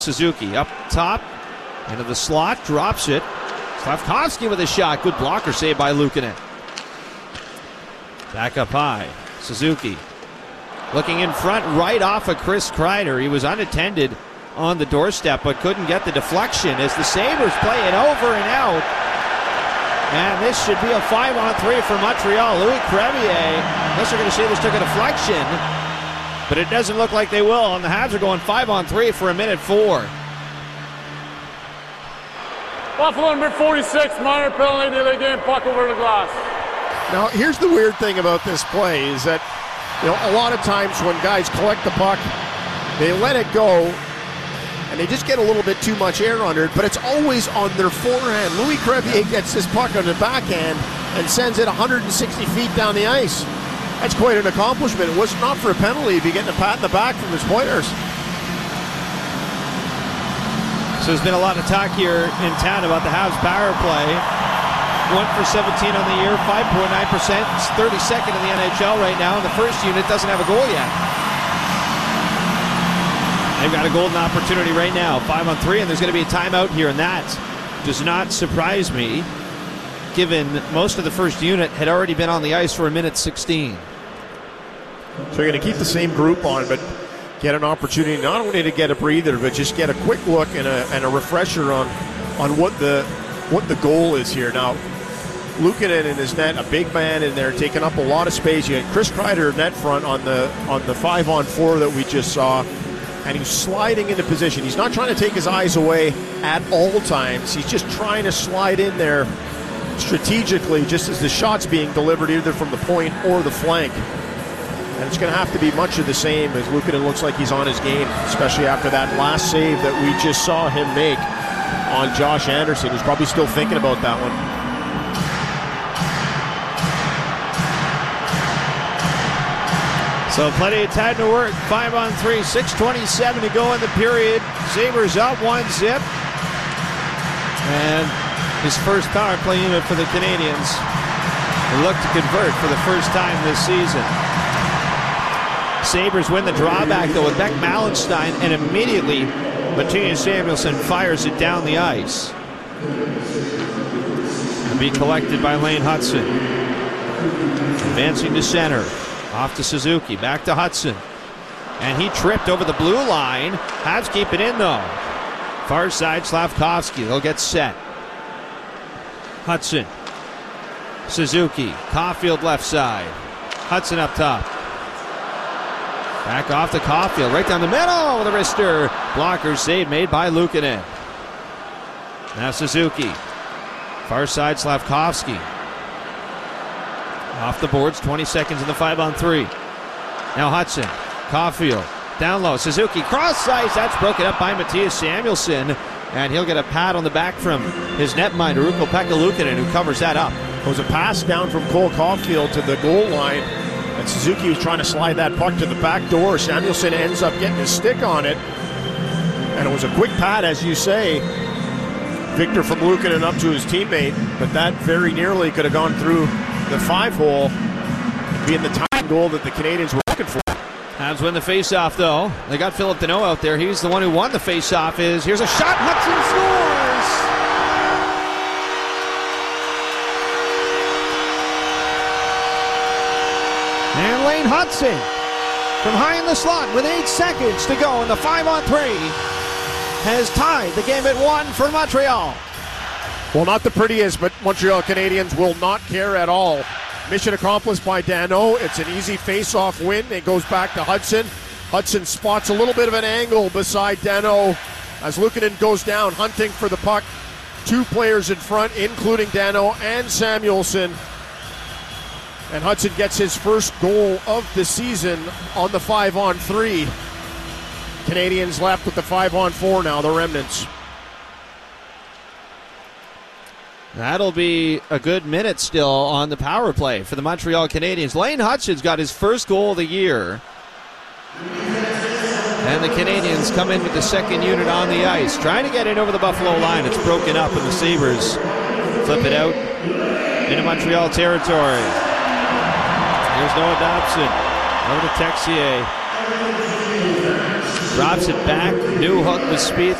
Suzuki up top, into the slot, drops it. Slavkovsky with a shot. Good blocker saved by Luukkonen. Back up high. Suzuki looking in front right off of Chris Kreider. He was unattended on the doorstep but couldn't get the deflection as the Sabres play it over and out. And this should be a 5-on-3 for Montreal. Louis Crevier, unless they're going to say this took a deflection, but it doesn't look like they will. And the Habs are going 5-on-3 for a minute 4. Buffalo number 46, minor penalty, delay game, puck over the glass. Now, here's the weird thing about this play is that, a lot of times when guys collect the puck, they let it go, and they just get a little bit too much air under it, but it's always on their forehand. Louis Crevier gets this puck on the backhand and sends it 160 feet down the ice. That's quite an accomplishment. It was not for a penalty if you're getting a pat in the back from his players. So there's been a lot of talk here in town about the Habs power play. 1 for 17 on the year, 5.9%. It's 32nd in the NHL right now, and the first unit doesn't have a goal yet. They've got a golden opportunity right now, 5-on-3, and there's going to be a timeout here, and that does not surprise me, given most of the first unit had already been on the ice for a minute 16. So you're going to keep the same group on, but get an opportunity not only to get a breather, but just get a quick look and a refresher on what the goal is here. Now, Luukkonen in his net, a big man in there, taking up a lot of space. You had Chris Kreider net front on the 5-on-4 that we just saw, and he's sliding into position. He's not trying to take his eyes away at all times. He's just trying to slide in there strategically, just as the shot's being delivered either from the point or the flank. And it's going to have to be much of the same as Luukkonen looks like he's on his game, especially after that last save that we just saw him make on Josh Anderson, who's probably still thinking about that one. So plenty of time to work. 5-on-3, 6:27 to go in the period. Sabres up 1-0. And his first power play unit for the Canadiens. They look to convert for the first time this season. Sabres win the drawback, though, with Beck Malenstein, and immediately Mattias Samuelsson fires it down the ice. And be collected by Lane Hutson. Advancing to center. Off to Suzuki. Back to Hutson. And he tripped over the blue line. Habs keep it in, though. Far side, Slavkovsky. They'll get set. Hutson. Suzuki. Caulfield left side. Hutson up top. Back off to Caulfield, right down the middle with a wrister. Blocker save made by Luukkonen. Now Suzuki. Far side, Slavkovsky. Off the boards, 20 seconds in the 5-on-3. Now Hutson. Caulfield. Down low. Suzuki cross ice. That's broken up by Mattias Samuelsson. And he'll get a pat on the back from his netminder, Ukko-Pekka Luukkonen, who covers that up. It was a pass down from Cole Caulfield to the goal line. And Suzuki was trying to slide that puck to the back door. Samuelsson ends up getting his stick on it. And it was a quick pat, as you say. Victor from Luukkonen up to his teammate. But that very nearly could have gone through the 5-hole, being the tying goal that the Canadiens were looking for. Habs win the faceoff, though. They got Philip Deneau out there. He's the one who won the faceoff. Here's a shot. Hutson scores! And Lane Hutson from high in the slot with 8 seconds to go in the 5-on-3 has tied the game at 1 for Montreal. Well, not the prettiest, but Montreal Canadiens will not care at all. Mission accomplished by Danault. It's an easy face-off win. It goes back to Hutson. Hutson spots a little bit of an angle beside Danault as Luukkonen goes down, hunting for the puck. 2 players in front, including Danault and Samuelsson. And Hutson gets his first goal of the season on the 5-on-3. Canadiens left with the 5-on-4 now, the remnants. That'll be a good minute still on the power play for the Montreal Canadiens. Lane Hutson's got his first goal of the year. And the Canadiens come in with the second unit on the ice, trying to get in over the Buffalo line. It's broken up, and the Sabres flip it out into Montreal territory. Here's Noah Dobson. Over to Texier. Drops it back. New hook with speed.